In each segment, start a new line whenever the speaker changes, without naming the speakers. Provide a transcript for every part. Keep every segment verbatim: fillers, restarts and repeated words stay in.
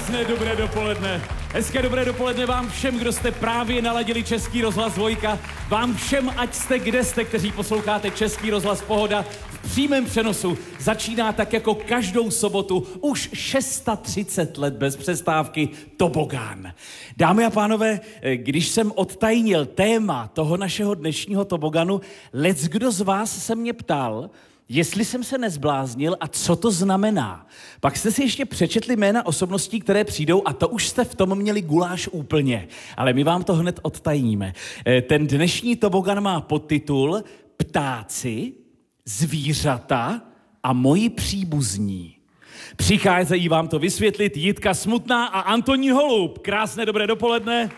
Krásné dobré dopoledne. Hezké dobré dopoledne vám všem, kdo jste právě naladili Český rozhlas Dvojka. Vám všem, ať jste kde jste, kteří posloucháte Český rozhlas Pohoda. V přímém přenosu začíná tak jako každou sobotu už třicet šest let bez přestávky Tobogán. Dámy a pánové, když jsem odtajnil téma toho našeho dnešního toboganu, leckdo z vás se mě ptal, jestli jsem se nezbláznil a co to znamená. Pak jste si ještě přečetli jména osobností, které přijdou a to už jste v tom měli guláš úplně. Ale my vám to hned odtajníme. Ten dnešní tobogan má podtitul Ptáci, zvířata a moji příbuzní. Přicházejí vám to vysvětlit Jitka Smutná a Antonín Holub. Krásné dobré dopoledne.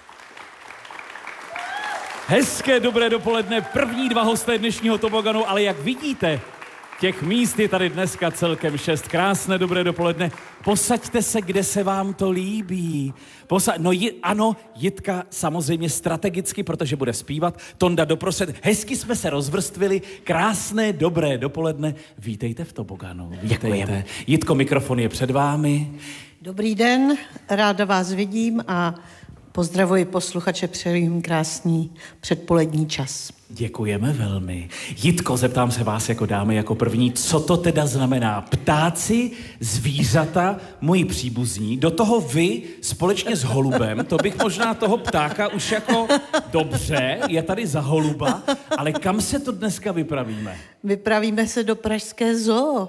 Hezké dobré dopoledne, první dva hosté dnešního toboganu, ale jak vidíte, těch míst je tady dneska celkem šest. Krásné dobré dopoledne. Posaďte se, kde se vám to líbí. Posa- no ji- ano, Jitka samozřejmě strategicky, protože bude zpívat. Tonda doprostřed. Hezky jsme se rozvrstvili. Krásné dobré dopoledne. Vítejte v toboganu. Vítejte. Jitko, mikrofon je před vámi.
Dobrý den, ráda vás vidím a pozdravuji posluchače, přeji jim krásný předpolední čas.
Děkujeme velmi. Jitko, zeptám se vás jako dámy, jako první, co to teda znamená? Ptáci, zvířata, moji příbuzní, do toho vy společně s holubem, to bych možná toho ptáka už jako dobře, je tady za holuba, ale kam se to dneska vypravíme?
Vypravíme se do pražské zoo.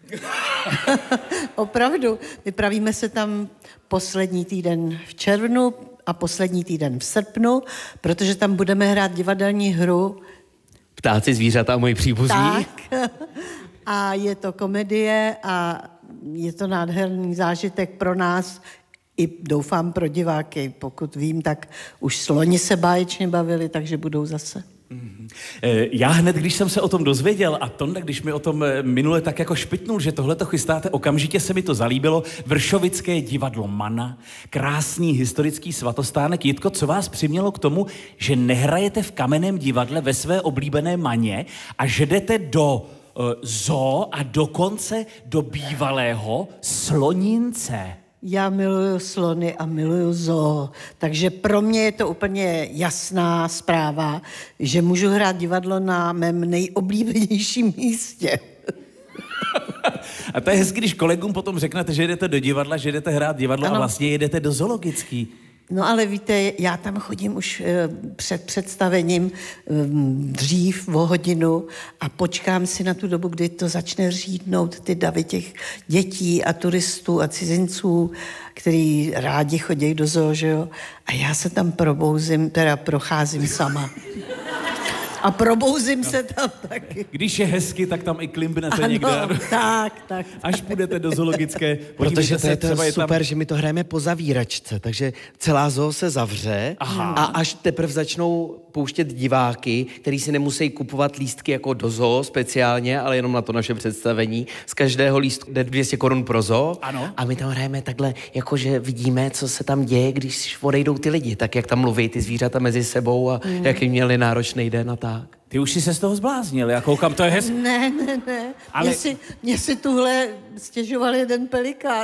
Opravdu, vypravíme se tam poslední týden v červnu a poslední týden v srpnu, protože tam budeme hrát divadelní hru
Ptáci, zvířata a moji příbuzní.
Tak. A je to komedie a je to nádherný zážitek pro nás i doufám pro diváky. Pokud vím, tak už sloni se báječně bavili, takže budou zase.
Já hned, když jsem se o tom dozvěděl a Tonda, když mi o tom minule tak jako špitnul, že tohle to chystáte, okamžitě se mi to zalíbilo. Vršovické divadlo Mana, krásný historický svatostánek. Jitko, co vás přimělo k tomu, že nehrajete v kamenném divadle ve své oblíbené Maně a že jdete do uh, zoo a dokonce do bývalého Slonínce?
Já miluju slony a miluju zoo, takže pro mě je to úplně jasná zpráva, že můžu hrát divadlo na mém nejoblíbenějším místě.
A to je hezky, když kolegům potom řeknete, že jdete do divadla, že jdete hrát divadlo ano. A vlastně jedete do zoologický.
No ale víte, já tam chodím už e, před představením e, dřív o hodinu a počkám si na tu dobu, kdy to začne řídnout ty davy těch dětí a turistů a cizinců, který rádi chodí do zoo, že jo? A já se tam probouzím, teda procházím sama. A probouzím no. se tam taky.
Když je hezky, tak tam i klimbnete
ano,
někde.
tak, tak.
Až půjdete do zoologické.
Protože to je to
třeba
super,
je tam...
že my to hrajeme po zavíračce, takže celá zoo se zavře. Aha. A až teprve začnou pouštět diváky, který si nemusí kupovat lístky jako do zoo speciálně, ale jenom na to naše představení. Z každého lístku jde dvě stě korun pro zoo.
Ano.
A my tam hrajeme takhle, jakože vidíme, co se tam děje, když odejdou ty lidi, tak jak tam mluví ty zvířata mezi sebou a mm. jak jim měli náročný den a tak.
Ty už jsi se z toho zbláznil, já koukám, to je hezké.
Ne, ne, ne.
Ale...
Mě si, mě si tuhle stěžoval jeden pelikán.